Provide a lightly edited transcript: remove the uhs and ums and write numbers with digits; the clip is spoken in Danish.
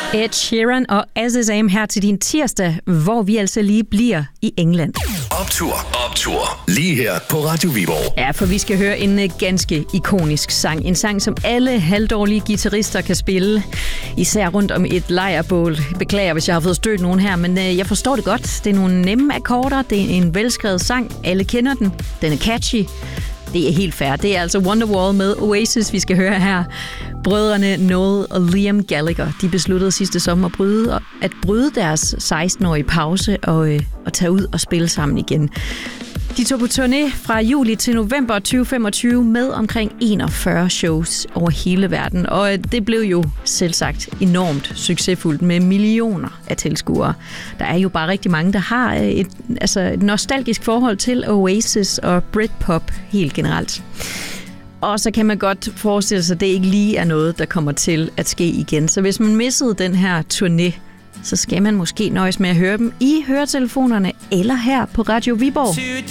Ed Sheeran og SSM her til din tirsdag, hvor vi altså lige bliver i England. Optur. Lige her på Radio Viborg. Ja, for vi skal høre en ganske ikonisk sang. En sang, som alle halvdårlige guitarister kan spille. Især rundt om et lejrbål. Beklager, hvis jeg har fået stødt nogen her, men jeg forstår det godt. Det er nogle nemme akkorder. Det er en velskrevet sang. Alle kender den. Den er catchy. Det er helt fair. Det er altså Wonderwall med Oasis, vi skal høre her. Brødrene Noel og Liam Gallagher, de besluttede sidste sommer at bryde deres 16-årige pause og tage ud og spille sammen igen. De tog på turné fra juli til november 2025 med omkring 41 shows over hele verden, og det blev jo selvsagt enormt succesfuldt med millioner af tilskuere. Der er jo bare rigtig mange, der har et nostalgisk forhold til Oasis og Britpop helt generelt. Og så kan man godt forestille sig, at det ikke lige er noget, der kommer til at ske igen. Så hvis man missede den her turné, så skal man måske nøjes med at høre dem i høretelefonerne eller her på Radio Viborg.